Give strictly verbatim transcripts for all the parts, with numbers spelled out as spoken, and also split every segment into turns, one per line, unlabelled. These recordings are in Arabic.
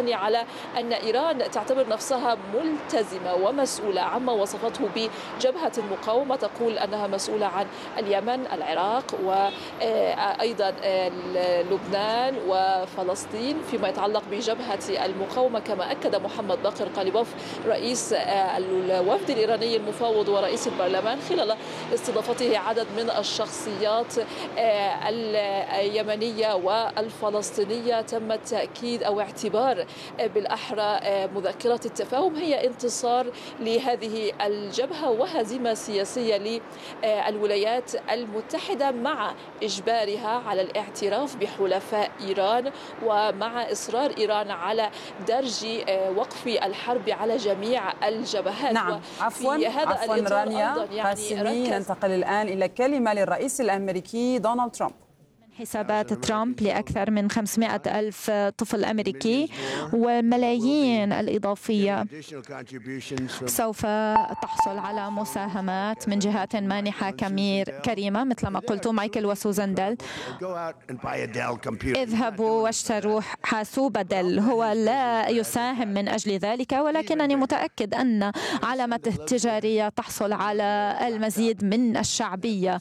الإيراني على أن إيران تعتبر نفسها ملتزمة ومسؤولة عما وصفته بجبهة المقاومة، تقول أنها مسؤولة عن اليمن، العراق، وأيضا لبنان وفلسطين فيما يتعلق بجبهة المقاومة. كما أكد محمد باقر قاليباف رئيس الوفد الإيراني المفاوض ورئيس البرلمان خلال استضافته عدد من الشخصيات اليمنية والفلسطينية، تم التأكيد أو اعتبار بالأحرى مذكرة التفاهم هي انتصار لهذه الجبهة وهزيمة سياسية للولايات المتحدة، مع إجبارها على الاعتراف بحلفاء إيران ومع إصرار إيران على درج وقف الحرب على جميع الجبهات.
نعم، عفوا عفوا رانيا قاسمي، ننتقل الآن إلى كلمة للرئيس الأمريكي دونالد ترامب.
حسابات ترامب لأكثر من خمسمائة ألف طفل أمريكي والملايين الإضافية سوف تحصل على مساهمات من جهات مانحة كمير كريمة مثل ما قلت مايكل وسوزان ديل. اذهبوا واشتروا حاسوب ديل، هو لا يساهم من أجل ذلك، ولكنني متأكد أن علامته التجارية تحصل على المزيد من الشعبية.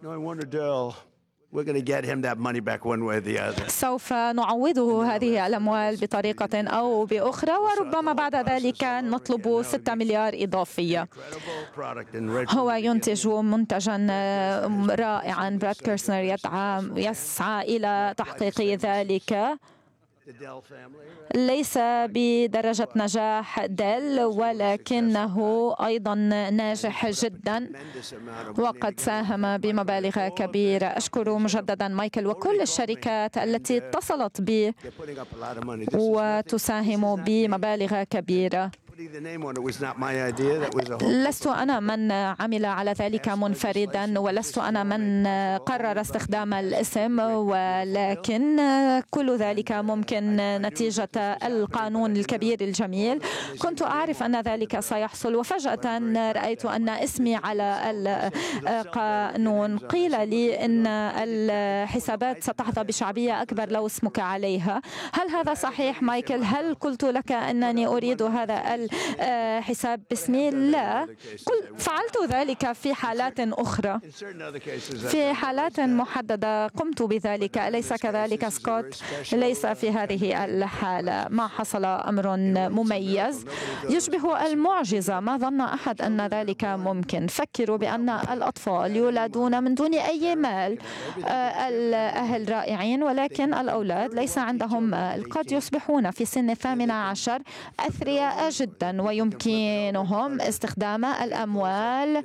سوف نعوضه هذه الأموال بطريقة أو بأخرى، وربما بعد ذلك نطلب ستة مليار إضافية. هو ينتج منتجا رائعا، براد كيرسنر يدعى يسعى إلى تحقيق ذلك، ليس بدرجة نجاح ديل ولكنه أيضا ناجح جدا وقد ساهم بمبالغ كبيرة. أشكر مجددا مايكل وكل الشركات التي اتصلت بي وتساهم بمبالغ كبيرة. لست أنا من عمل على ذلك منفردا، ولست أنا من قرر استخدام الاسم، ولكن كل ذلك ممكن نتيجة القانون الكبير الجميل. كنت أعرف أن ذلك سيحصل، وفجأة رأيت أن اسمي على القانون. قيل لي أن الحسابات ستحظى بشعبية أكبر لو اسمك عليها. هل هذا صحيح مايكل؟ هل قلت لك أنني أريد هذا الحساب باسمي؟ لا، فعلت ذلك في حالات أخرى، في حالات محددة قمت بذلك، أليس كذلك سكوت؟ ليس في هذه الحالة. ما حصل أمر مميز يشبه المعجزة، ما ظن أحد أن ذلك ممكن. فكروا بأن الأطفال يولدون من دون أي مال، الأهل رائعين ولكن الأولاد ليس عندهم مال، قد يصبحون في سن الثامنة عشر أثرياء جدا ويمكنهم استخدام الأموال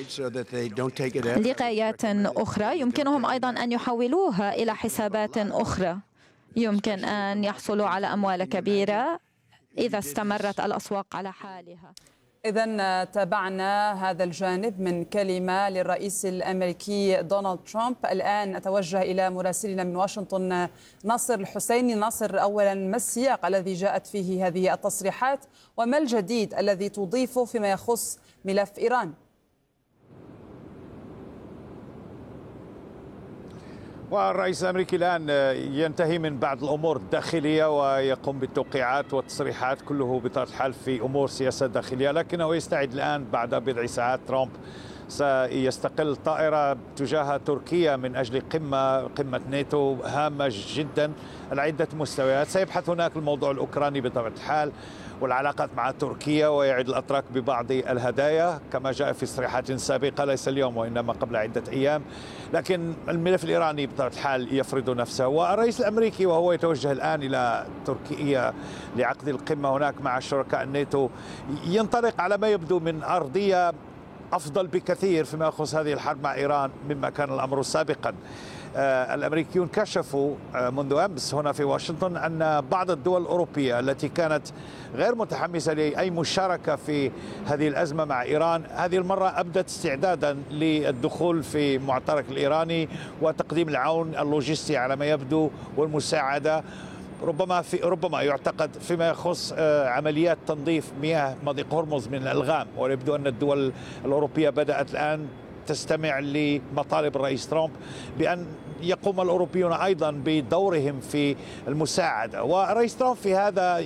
لغايات أخرى، يمكنهم أيضا أن يحولوها إلى حسابات أخرى، يمكن أن يحصلوا على أموال كبيرة إذا استمرت الأسواق على حالها.
إذن تابعنا هذا الجانب من كلمة للرئيس الأمريكي دونالد ترامب. الآن أتوجه إلى مراسلنا من واشنطن ناصر الحسيني. ناصر، أولا ما السياق الذي جاءت فيه هذه التصريحات وما الجديد الذي تضيفه فيما يخص ملف إيران؟
والرئيس الأمريكي الآن ينتهي من بعض الأمور الداخلية ويقوم بالتوقيعات والتصريحات كله بطبيعة الحال في أمور سياسة داخلية، لكنه يستعد الآن بعد بضع ساعات. ترامب سيستقل طائرة تجاه تركيا من أجل قمة قمة ناتو هامة جدا على عدة مستويات. سيبحث هناك الموضوع الأوكراني بطبيعة الحال والعلاقات مع تركيا، ويعد الأتراك ببعض الهدايا كما جاء في تصريحات سابقة، ليس اليوم وإنما قبل عدة أيام. لكن الملف الإيراني بطبيعة الحال يفرض نفسه، والرئيس الأمريكي وهو يتوجه الآن إلى تركيا لعقد القمة هناك مع شركاء الناتو ينطلق على ما يبدو من أرضية أفضل بكثير فيما يخص هذه الحرب مع إيران مما كان الأمر سابقا. آه الأمريكيون كشفوا آه منذ أمس هنا في واشنطن أن بعض الدول الأوروبية التي كانت غير متحمسة لأي مشاركة في هذه الأزمة مع إيران هذه المرة أبدت استعدادا للدخول في معترك الإيراني وتقديم العون اللوجستي على ما يبدو والمساعدة. ربما في ربما يعتقد فيما يخص عمليات تنظيف مياه مضيق هرمز من الألغام، ويبدو أن الدول الأوروبية بدأت الآن تستمع لمطالب الرئيس ترامب بأن يقوم الأوروبيون أيضا بدورهم في المساعدة. والرئيس ترامب في هذا